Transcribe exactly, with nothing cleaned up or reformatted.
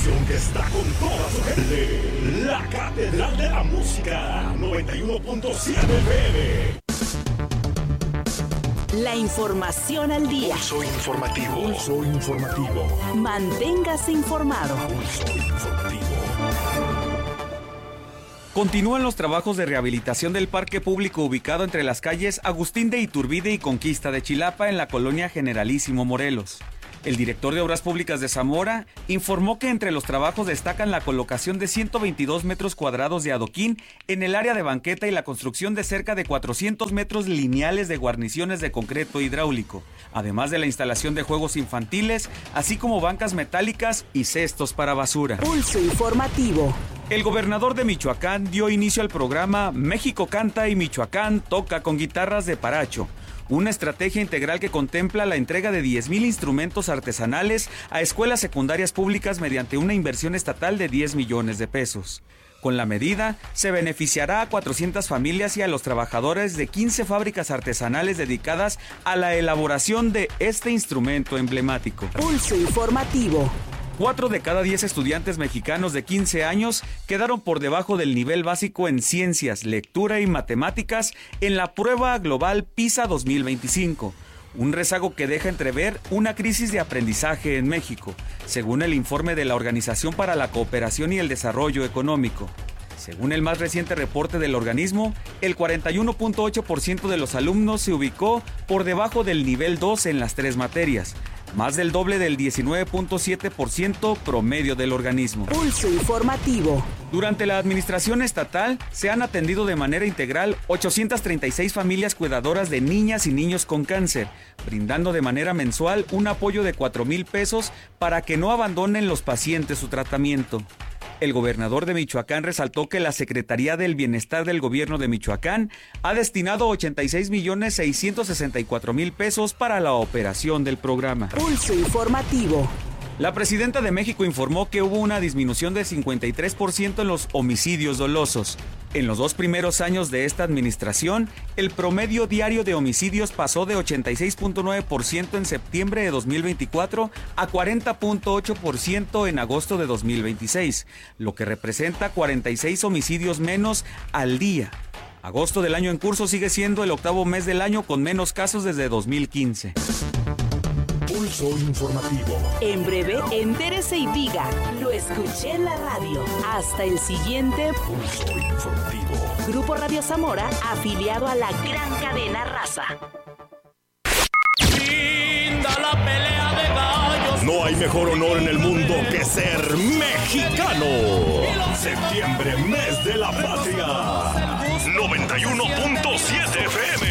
estación que está con toda su gente. La Catedral de la Música, noventa y uno punto siete F M. La información al día. Pulso informativo. Pulso informativo. Manténgase informado. Pulso informativo. Continúan los trabajos de rehabilitación del parque público ubicado entre las calles Agustín de Iturbide y Conquista de Chilapa en la colonia Generalísimo Morelos. El director de Obras Públicas de Zamora informó que entre los trabajos destacan la colocación de ciento veintidós metros cuadrados de adoquín en el área de banqueta y la construcción de cerca de cuatrocientos metros lineales de guarniciones de concreto hidráulico, además de la instalación de juegos infantiles, así como bancas metálicas y cestos para basura. Pulso informativo. El gobernador de Michoacán dio inicio al programa México Canta y Michoacán Toca con guitarras de Paracho, una estrategia integral que contempla la entrega de diez mil instrumentos artesanales a escuelas secundarias públicas mediante una inversión estatal de diez millones de pesos. Con la medida, se beneficiará a cuatrocientas familias y a los trabajadores de quince fábricas artesanales dedicadas a la elaboración de este instrumento emblemático. Pulso informativo. Cuatro de cada diez estudiantes mexicanos de quince años quedaron por debajo del nivel básico en ciencias, lectura y matemáticas en la prueba global PISA dos mil veinticinco, un rezago que deja entrever una crisis de aprendizaje en México, según el informe de la Organización para la Cooperación y el Desarrollo Económico. Según el más reciente reporte del organismo, el cuarenta y uno punto ocho por ciento de los alumnos se ubicó por debajo del nivel dos en las tres materias, más del doble del diecinueve punto siete por ciento promedio del organismo. Pulso informativo. Durante la administración estatal se han atendido de manera integral ochocientas treinta y seis familias cuidadoras de niñas y niños con cáncer, brindando de manera mensual un apoyo de cuatro mil pesos para que no abandonen los pacientes su tratamiento. El gobernador de Michoacán resaltó que la Secretaría del Bienestar del Gobierno de Michoacán ha destinado ochenta y seis millones seiscientos sesenta y cuatro mil pesos para la operación del programa. Pulso informativo. La presidenta de México informó que hubo una disminución de cincuenta y tres por ciento en los homicidios dolosos. En los dos primeros años de esta administración, el promedio diario de homicidios pasó de ochenta y seis punto nueve por ciento en septiembre de dos mil veinticuatro a cuarenta punto ocho por ciento en agosto de dos mil veintiséis, lo que representa cuarenta y seis homicidios menos al día. Agosto del año en curso sigue siendo el octavo mes del año con menos casos desde dos mil quince. Pulso informativo. En breve, entérese y diga, lo escuché en la radio. Hasta el siguiente Pulso informativo. Grupo Radio Zamora, afiliado a la gran cadena Raza. Linda la pelea de gallos. No hay mejor honor en el mundo que ser mexicano. Septiembre, mes de la patria. noventa y uno punto siete F M.